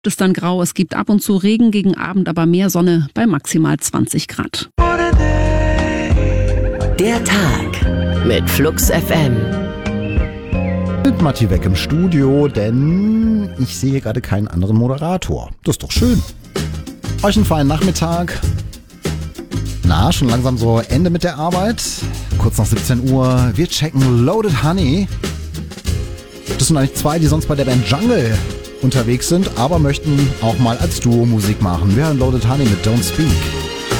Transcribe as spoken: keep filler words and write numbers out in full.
Es ist dann grau, es gibt ab und zu Regen, gegen Abend aber mehr Sonne bei maximal zwanzig Grad. Der Tag mit Flux F M. Mit Matti weg im Studio, denn ich sehe gerade keinen anderen Moderator. Das ist doch schön. Euch einen feinen Nachmittag. Na, schon langsam so Ende mit der Arbeit. Kurz nach siebzehn Uhr. Wir checken Loaded Honey. Das sind eigentlich zwei, die sonst bei der Band Jungle unterwegs sind, aber möchten auch mal als Duo Musik machen. Wir hören Loaded Honey mit Don't Speak.